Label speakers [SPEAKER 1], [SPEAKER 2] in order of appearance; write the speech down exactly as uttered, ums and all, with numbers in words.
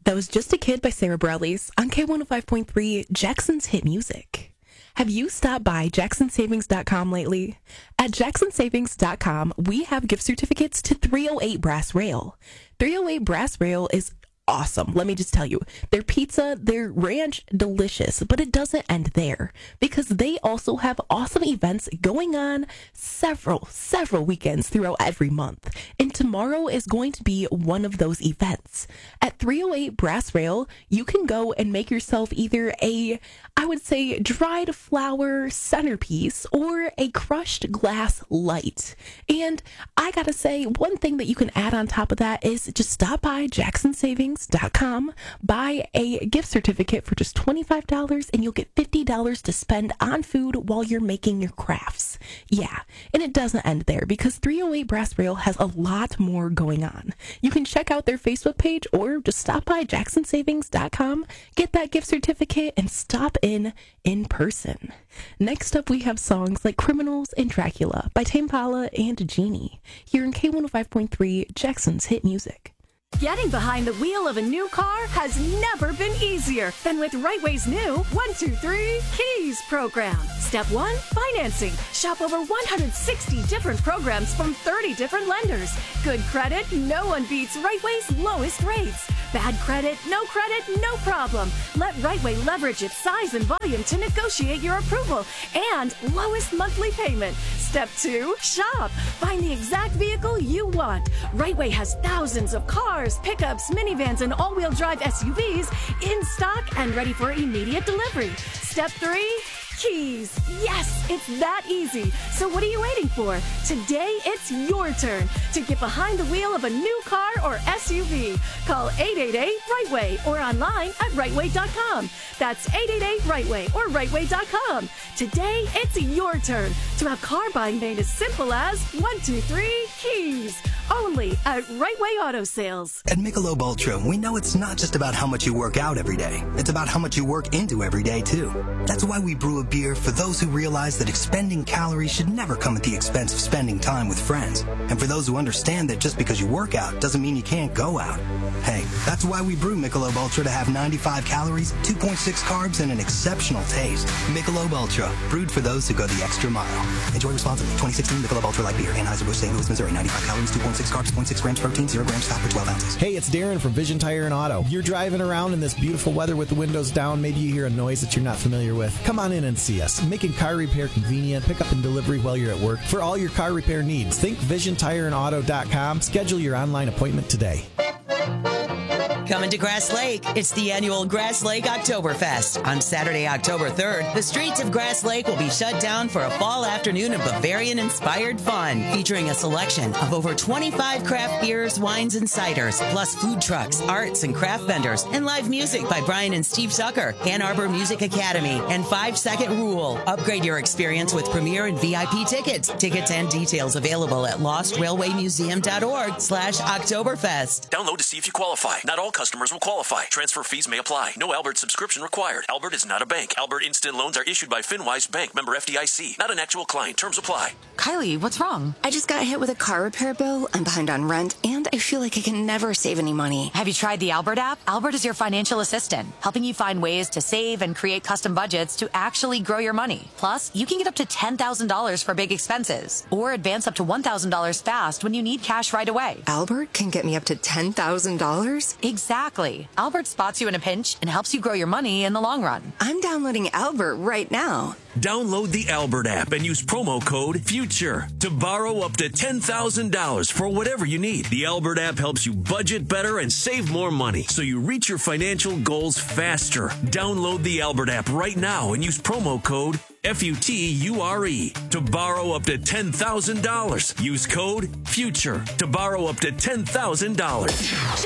[SPEAKER 1] That was Just a Kid by Sarah Bareilles on K one oh five point three, Jackson's Hit Music. Have you stopped by Jackson Savings dot com lately? At Jackson Savings dot com, we have gift certificates to three oh eight Brass Rail. three oh eight Brass Rail is awesome. Let me just tell you, their pizza, their ranch, delicious, but it doesn't end there because they also have awesome events going on several, several weekends throughout every month. And tomorrow is going to be one of those events. At three oh eight Brass Rail, you can go and make yourself either a, I would say, dried flower centerpiece or a crushed glass light. And I gotta say, one thing that you can add on top of that is just stop by Jackson Savings dot com, buy a gift certificate for just twenty-five dollars, and you'll get fifty dollars to spend on food while you're making your crafts. Yeah, and it doesn't end there because three oh eight Brass Rail has a lot more going on. You can check out their Facebook page or just stop by Jackson Savings dot com, get that gift certificate, and stop in in person. Next up, we have songs like Criminals and Dracula by Tame Impala and Genie here in K one oh five point three, Jackson's Hit Music.
[SPEAKER 2] Getting behind the wheel of a new car has never been easier than with Rightway's new one two three Keys program. Step one, financing. Shop over one hundred sixty different programs from thirty different lenders. Good credit, no one beats Rightway's lowest rates. Bad credit, no credit, no problem. Let Rightway leverage its size and volume to negotiate your approval and lowest monthly payment. Step two, shop. Find the exact vehicle you want. Rightway has thousands of cars, pickups, minivans, and all-wheel drive S U Vs in stock and ready for immediate delivery. Step three, Keys. Yes, it's that easy. So what are you waiting for? Today, it's your turn to get behind the wheel of a new car or S U V. Call eight eight eight, RIGHTWAY or online at rightway dot com. That's eight eight eight, RIGHTWAY or rightway dot com. Today, it's your turn to have car buying made as simple as one two three Keys. Only at Rightway Auto Sales.
[SPEAKER 3] At Michelob Ultra, we know it's not just about how much you work out every day. It's about how much you work into every day, too. That's why we brew a beer for those who realize that expending calories should never come at the expense of spending time with friends. And for those who understand that just because you work out doesn't mean you can't go out. Hey, that's why we brew Michelob Ultra to have ninety-five calories, two point six carbs, and an exceptional taste. Michelob Ultra, brewed for those who go the extra mile. Enjoy responsibly. twenty sixteen Michelob Ultra Light Beer, Anheuser-Busch, Saint Louis, Missouri. ninety-five calories, two point six carbs, zero point six grams protein, zero grams fat per twelve ounces.
[SPEAKER 4] Hey, it's Darren from Vision Tire and Auto. You're driving around in this beautiful weather with the windows down. Maybe you hear a noise that you're not familiar with. Come on in and see us. Making car repair convenient, pick up and delivery while you're at work. For all your car repair needs, think vision tire and auto dot com. Schedule your online appointment today.
[SPEAKER 5] Coming to Grass Lake, it's the annual Grass Lake Oktoberfest. On Saturday, October third, the streets of Grass Lake will be shut down for a fall afternoon of Bavarian-inspired fun, featuring a selection of over twenty-five craft beers, wines, and ciders, plus food trucks, arts, and craft vendors, and live music by Brian and Steve Zucker, Ann Arbor Music Academy, and Five Second Rule. Upgrade your experience with premier and V I P tickets. Tickets and details available at lost railway museum dot org slash Oktoberfest.
[SPEAKER 6] Download to see if you qualify. Not all customers will qualify. Transfer fees may apply. No Albert subscription required. Albert is not a bank. Albert Instant Loans are issued by FinWise Bank, member F D I C. Not an actual client. Terms apply.
[SPEAKER 7] Kylie, what's wrong? I just got hit with a car repair bill. I'm behind on rent, and I feel like I can never save any money.
[SPEAKER 8] Have you tried the Albert app? Albert is your financial assistant, helping you find ways to save and create custom budgets to actually grow your money. Plus, you can get up to ten thousand dollars for big expenses, or advance up to one thousand dollars fast when you need cash right away.
[SPEAKER 7] Albert can get me up to ten thousand dollars?
[SPEAKER 8] Exactly. Albert spots you in a pinch and helps you grow your money in the long run.
[SPEAKER 7] I'm downloading Albert right now.
[SPEAKER 6] Download the Albert app and use promo code FUTURE to borrow up to ten thousand dollars for whatever you need. The Albert app helps you budget better and save more money so you reach your financial goals faster. Download the Albert app right now and use promo code F U T U R E to borrow up to ten thousand dollars. Use code FUTURE to borrow up to ten thousand dollars.